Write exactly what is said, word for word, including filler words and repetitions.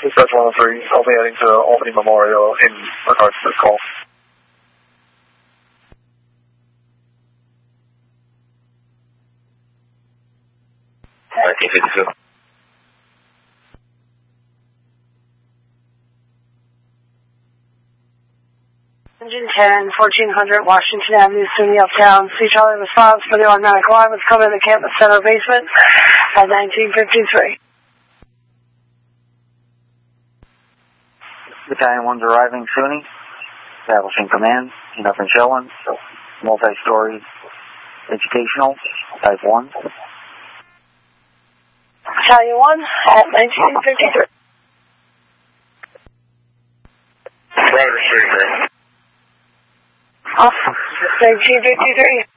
Dispatch one oh three, I'll be heading to Albany Memorial in regards to this call. nineteen fifty-two. Engine ten, fourteen hundred Washington Avenue, SUNY Uptown. C Charlie response for the automatic alarm is coming in the campus center basement at nineteen fifty-three. Battalion one's arriving, SUNY. Establishing command. Nothing showing. So multi-story educational. Type one. Battalion one at nineteen fifty-three. Roger, street, man. Awesome. nineteen fifty-three.